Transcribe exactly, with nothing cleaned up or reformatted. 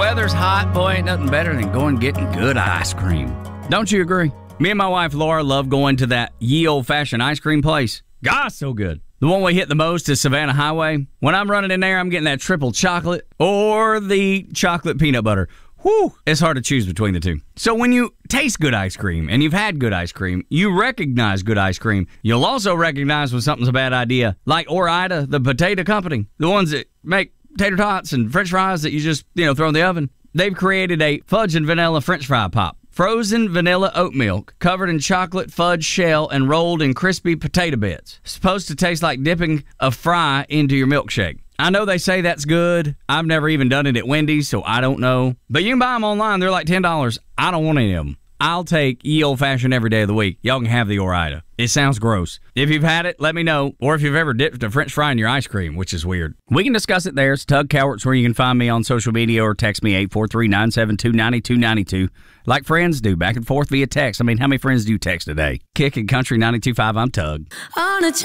weather's hot, boy, ain't nothing better than going getting good ice cream. Don't you agree? Me and my wife, Laura, love going to that ye old-fashioned ice cream place. Gosh, so good. The one we hit the most is Savannah Highway. When I'm running in there, I'm getting that triple chocolate or the chocolate peanut butter. Whew, it's hard to choose between the two. So when you taste good ice cream and you've had good ice cream, you recognize good ice cream. You'll also recognize when something's a bad idea. Like Ore-Ida, the potato company, the ones that make tater tots and french fries that you just, you know, throw in the oven. They've created a fudge and vanilla french fry pop. Frozen vanilla oat milk covered in chocolate fudge shell and rolled in crispy potato bits. Supposed to taste like dipping a fry into your milkshake. I know they say that's good. I've never even done it at Wendy's, so I don't know. But you can buy them online. They're like ten dollars. I don't want any of them. I'll take ye old fashioned every day of the week. Y'all can have the Ore-Ida. It sounds gross. If you've had it, let me know. Or if you've ever dipped a french fry in your ice cream, which is weird. We can discuss it there. It's Tug Cowart's where you can find me on social media or text me eight four three, nine seven two, nine two nine two. Like friends do, back and forth via text. I mean, how many friends do you text a day? Kick and Country ninety-two point five, I'm Tug. On a